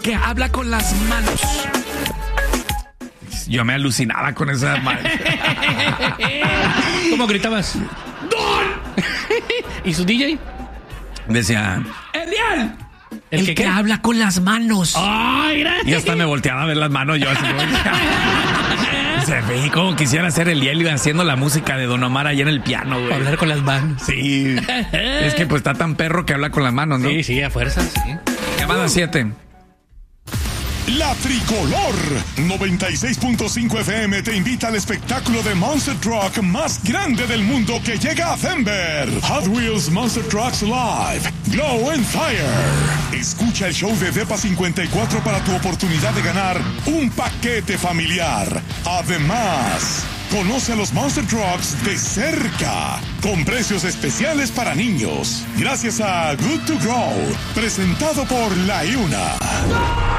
que habla con las manos. Yo me alucinaba con esa madre. ¿Cómo gritabas? ¡Don! ¿Y su DJ? Decía, Eliel, el que habla con las manos. ¡Ay, gracias! Y hasta me volteaba a ver las manos yo así como... Se ve como quisiera ser Eliel haciendo la música de Don Omar allá en el piano, güey. Hablar con las manos. Sí. Es que pues está tan perro que habla con las manos, ¿no? Sí, a fuerzas, sí. Llamada 7. La Tricolor 96.5 FM te invita al espectáculo de Monster Truck más grande del mundo que llega a Denver. Hot Wheels Monster Trucks Live Glow and Fire. Escucha el show de Depa 54 para tu oportunidad de ganar un paquete familiar. Además, conoce a los Monster Trucks de cerca, con precios especiales para niños. Gracias a Good to Grow, presentado por La Iuna.